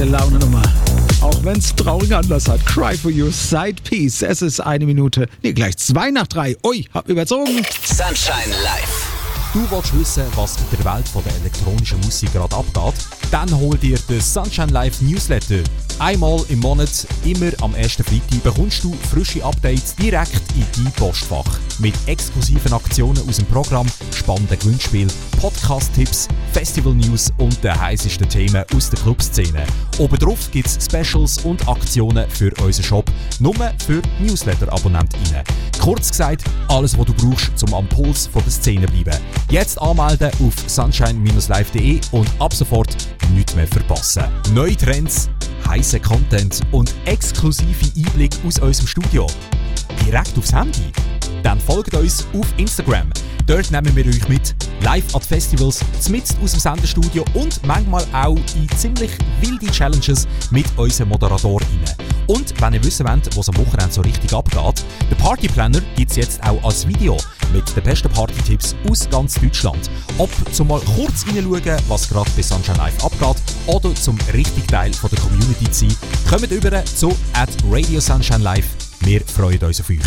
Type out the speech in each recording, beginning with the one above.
Laune-Nummer. Auch wenn es traurig Anlass hat. Cry for you, Side Piece. Es ist 1 Minute, gleich 2 nach 3. Ui, hab überzogen. Sunshine Live. Du willst wissen, was in der Welt der elektronischen Musik gerade abgeht? Dann hol dir den Sunshine Live Newsletter. Einmal im Monat, immer am ersten Freitag, bekommst du frische Updates direkt in dein Postfach. Mit exklusiven Aktionen aus dem Programm, spannenden Gewinnspielen, Podcast-Tipps, Festival-News und den heißesten Themen aus der Clubszene. Obendrauf gibt es Specials und Aktionen für unseren Shop, nur für Newsletter-AbonnentInnen. Kurz gesagt, alles, was du brauchst, um am Puls der Szene zu bleiben. Jetzt anmelden auf sunshine-live.de und ab sofort nichts mehr verpassen. Neue Trends, heiße Content und exklusive Einblicke aus unserem Studio. Direkt aufs Handy? Dann folgt uns auf Instagram. Dort nehmen wir euch mit, live an Festivals, mitten aus dem Sendestudio und manchmal auch in ziemlich wilde Challenges mit unseren ModeratorInnen. Und wenn ihr wissen wollt, was am Wochenende so richtig abgeht, den Partyplanner gibt es jetzt auch als Video mit den besten Party-Tipps aus ganz Deutschland. Ob zum mal kurz reinschauen, was gerade bei Sunshine Live abgeht, oder zum richtigen Teil von der Community zu sein, kommt über zu @RadioSunshineLive. Wir freuen uns auf euch.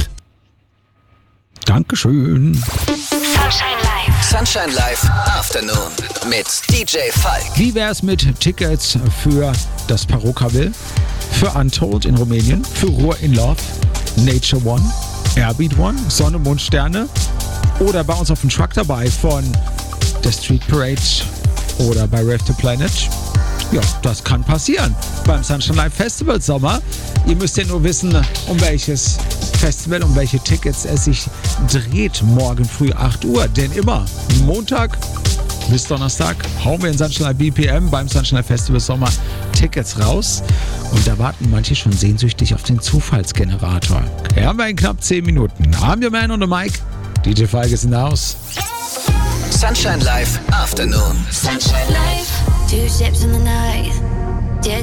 Dankeschön. Sunshine Live. Sunshine Live Afternoon mit DJ Falk. Wie wär's mit Tickets für das Parokaville, für Untold in Rumänien, für Ruhr in Love, Nature One, Airbeat One, Sonne, Mond, Sterne oder bei uns auf dem Truck dabei von der Street Parade oder bei Rave the Planet? Ja, das kann passieren beim Sunshine Live Festival Sommer. Ihr müsst ja nur wissen, um welches Festival, um welche Tickets es sich dreht morgen früh 8 Uhr. Denn immer Montag bis Donnerstag hauen wir in Sunshine Live BPM beim Sunshine Live Festival Sommer Tickets raus. Und da warten manche schon sehnsüchtig auf den Zufallsgenerator. Haben wir in knapp 10 Minuten. I'm your man on the mic. DJ Falk ist in der Haus. Sunshine Live Afternoon. Sunshine Life. 2 ships in the night.